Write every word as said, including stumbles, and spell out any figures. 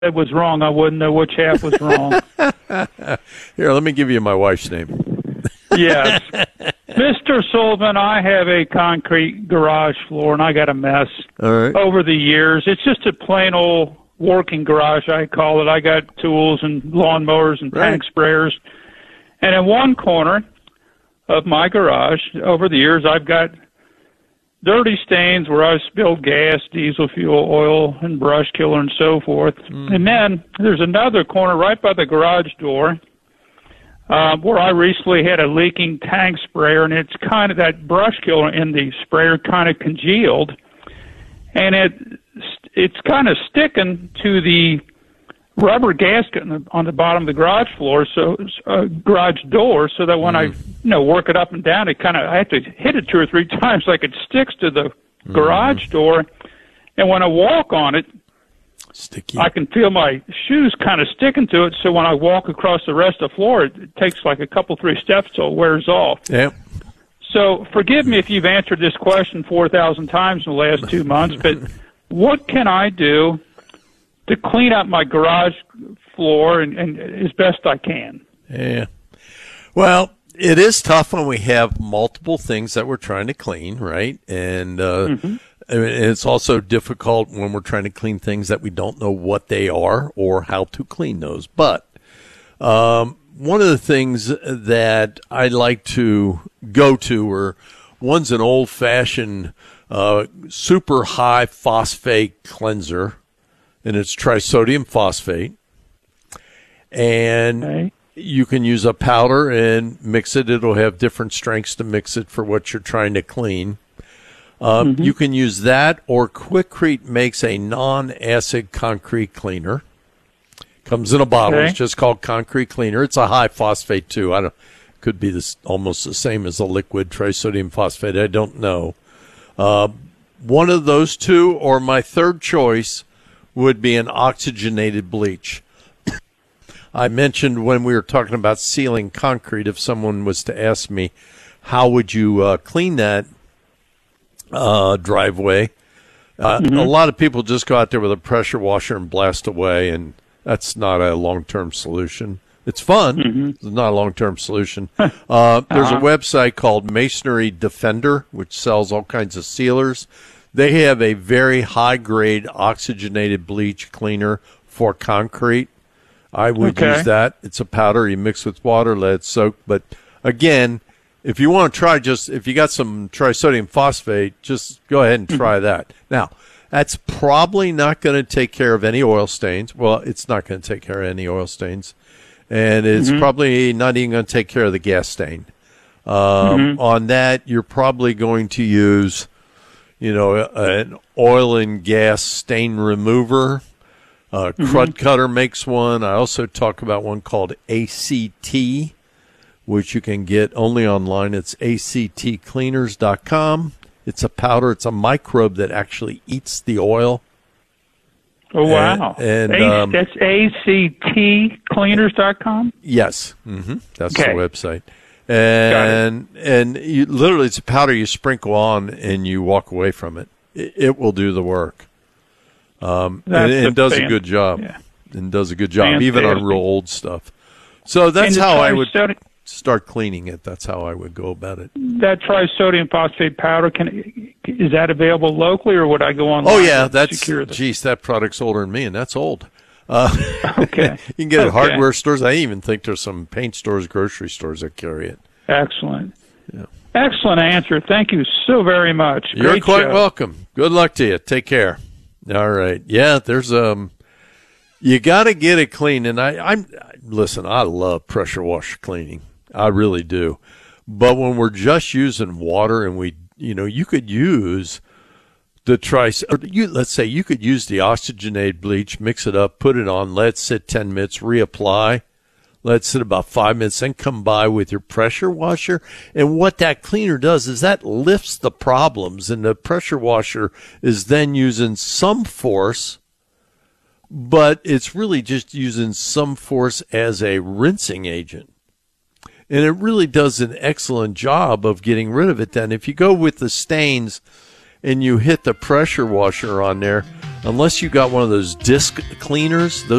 it was wrong, I wouldn't know which half was wrong. Here, let me give you my wife's name. Yes. Mister Sullivan, I have a concrete garage floor, and I got a mess All right. over the years. It's just a plain old working garage, I call it. I got tools and lawnmowers and Right. tank sprayers. And in one corner of my garage, over the years, I've got dirty stains where I've spilled gas, diesel fuel, oil, and brush killer and so forth. Mm. And then there's another corner right by the garage door uh, where I recently had a leaking tank sprayer, and it's kind of that brush killer in the sprayer kind of congealed, and it it's kind of sticking to the rubber gasket on the, on the bottom of the garage floor, so uh, garage door, so that when mm. I you know work it up and down, it kind of I have to hit it two or three times like it sticks to the mm. garage door, and when I walk on it, sticky. I can feel my shoes kind of sticking to it. So when I walk across the rest of the floor, it, it takes like a couple three steps till it wears off. Yep. So forgive me if you've answered this question four thousand times in the last two months, but what can I do to clean up my garage floor and, and as best I can? Yeah. Well, it is tough when we have multiple things that we're trying to clean, right? And uh, mm-hmm. it's also difficult when we're trying to clean things that we don't know what they are or how to clean those. But um, one of the things that I like to go to are one's an old-fashioned uh, super high phosphate cleanser, and it's trisodium phosphate. And okay. you can use a powder and mix it. It'll have different strengths to mix it for what you're trying to clean. Uh, mm-hmm. You can use that, or Quikrete makes a non-acid concrete cleaner. Comes in a bottle. Okay. It's just called Concrete Cleaner. It's a high phosphate too. I don't. Could be this almost the same as a liquid trisodium phosphate. I don't know. Uh, one of those two, or my third choice, would be an oxygenated bleach. I mentioned when we were talking about sealing concrete, if someone was to ask me, how would you uh, clean that uh, driveway? Uh, mm-hmm. A lot of people just go out there with a pressure washer and blast away, and that's not a long-term solution. It's fun. Mm-hmm. It's not a long-term solution. uh, there's uh-huh. a website called Masonry Defender, which sells all kinds of sealers. They have a very high-grade oxygenated bleach cleaner for concrete. I would okay. use that. It's a powder you mix with water, let it soak. But, again, if you want to try just – if you got some trisodium phosphate, just go ahead and try mm-hmm. that. Now, that's probably not going to take care of any oil stains. Well, it's not going to take care of any oil stains. And it's mm-hmm. probably not even going to take care of the gas stain. Um, mm-hmm. On that, you're probably going to use – you know, an oil and gas stain remover. Uh, mm-hmm. Crud Cutter makes one. I also talk about one called A C T, which you can get only online. It's A C T cleaners dot com. It's a powder. It's a microbe that actually eats the oil. Oh, wow. And, and a- um, That's A C T cleaners dot com? Yes. Mm-hmm. That's okay. the website. And and you, literally, it's a powder you sprinkle on and you walk away from it. It, it will do the work. Um, and, and it does fan. a good job. Yeah. And does a good job, Fantastic. even on real old stuff. So that's how I would start cleaning it. That's how I would go about it. That trisodium phosphate powder, can is that available locally, or would I go online? Oh yeah, that's geez, that product's older than me, and that's old. Uh, okay. You can get it at okay. hardware stores. I even think there's some paint stores, grocery stores that carry it. Excellent. Yeah. Excellent answer. Thank you so very much. You're Great quite show. welcome. Good luck to you. Take care. All right. Yeah, there's um, you got to get it clean. And I, I'm listen. I love pressure washer cleaning. I really do. But when we're just using water, and we, you know, you could use the tris. Or you, let's say you could use the oxygenated bleach, mix it up, put it on, let it sit ten minutes, reapply. Let it sit about five minutes, then come by with your pressure washer. And what that cleaner does is that lifts the problems, and the pressure washer is then using some force, but it's really just using some force as a rinsing agent. And it really does an excellent job of getting rid of it then. If you go with the stains and you hit the pressure washer on there, unless you got one of those disc cleaners, those